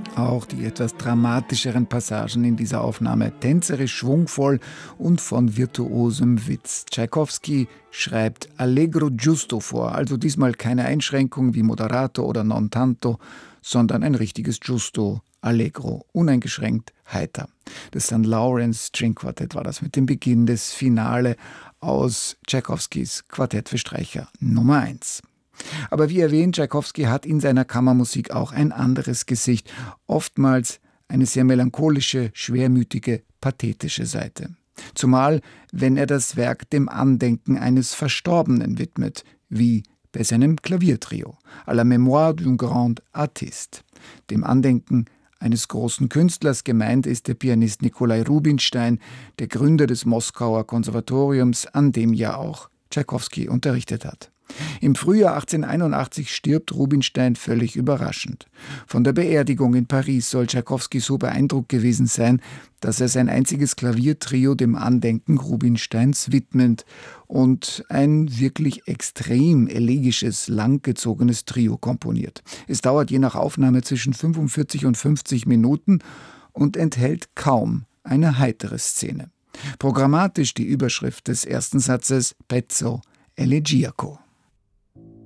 Auch die etwas dramatischeren Passagen in dieser Aufnahme tänzerisch schwungvoll und von virtuosem Witz. Tschaikowski schreibt Allegro giusto vor, also diesmal keine Einschränkung wie Moderato oder non tanto, sondern ein richtiges Giusto, Allegro, uneingeschränkt heiter. Das St. Lawrence String Quartett war das mit dem Beginn des Finale aus Tschaikowskis Quartett für Streicher Nummer 1. Aber wie erwähnt, Tschaikowski hat in seiner Kammermusik auch ein anderes Gesicht, oftmals eine sehr melancholische, schwermütige, pathetische Seite. Zumal, wenn er das Werk dem Andenken eines Verstorbenen widmet, wie bei seinem Klaviertrio, à la mémoire d'un grand artiste. Dem Andenken eines großen Künstlers. Gemeint ist der Pianist Nikolai Rubinstein, der Gründer des Moskauer Konservatoriums, an dem ja auch Tschaikowski unterrichtet hat. Im Frühjahr 1881 stirbt Rubinstein völlig überraschend. Von der Beerdigung in Paris soll Tschaikowski so beeindruckt gewesen sein, dass er sein einziges Klaviertrio dem Andenken Rubinsteins widmet und ein wirklich extrem elegisches, langgezogenes Trio komponiert. Es dauert je nach Aufnahme zwischen 45 und 50 Minuten und enthält kaum eine heitere Szene. Programmatisch die Überschrift des ersten Satzes Pezzo elegiaco.